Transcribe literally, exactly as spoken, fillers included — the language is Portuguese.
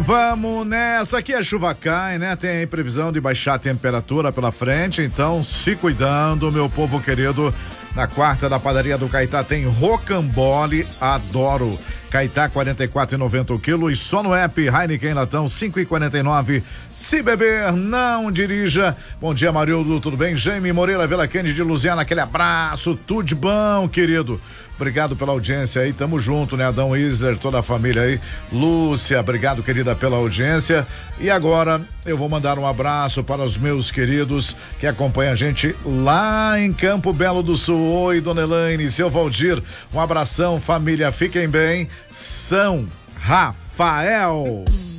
vamos nessa. Aqui a chuva cai, né? Tem previsão de baixar a temperatura pela frente, então se cuidando, meu povo querido. Na quarta da padaria do Caetá tem rocambole, adoro. Caetá quarenta e quatro e noventa o quilo e só no app Heineken Latão cinco e quarenta e nove. Se beber, não dirija. Bom dia, Marildo, tudo bem? Jaime Moreira, Vila Kennedy de Luziana, aquele abraço, tudo de bom, querido. Obrigado pela audiência aí, tamo junto, né? Adão Isler, toda a família aí. Lúcia, obrigado, querida, pela audiência. E agora eu vou mandar um abraço para os meus queridos que acompanham a gente lá em Campo Belo do Sul. Oi, dona Elaine, seu Valdir, um abração, família, fiquem bem. São Rafael.